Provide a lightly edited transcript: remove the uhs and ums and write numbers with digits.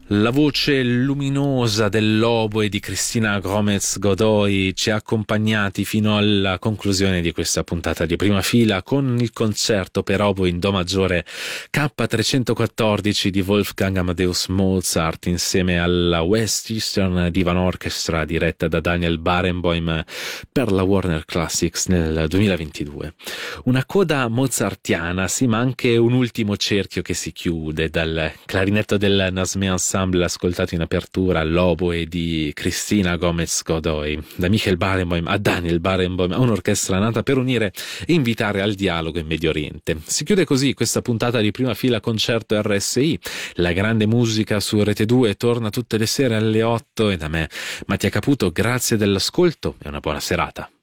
La voce luminosa dell'oboe di Cristina Gomez Godoy ci ha accompagnati fino alla conclusione di questa puntata di Prima Fila con il concerto per oboe in do maggiore K314 di Wolfgang Amadeus Mozart insieme alla West Eastern Divan Orchestra diretta da Daniel Barenboim per la Warner Classics nel 2022. Una coda mozartiana, sì, ma anche un ultimo cerchio che si chiude dal clarinetto del Nasmé Ensemble ascoltato in apertura all'oboe di Cristina Gomez Godoy, da Michael Barenboim a Daniel Barenboim, a un'orchestra nata per unire e invitare al dialogo in Medio Oriente. Si chiude così questa puntata di Prima Fila Concerto RSI. La grande musica su Rete 2 torna tutte le sere alle 8 e da me, Mattia Caputo, grazie dell'ascolto e una buona serata.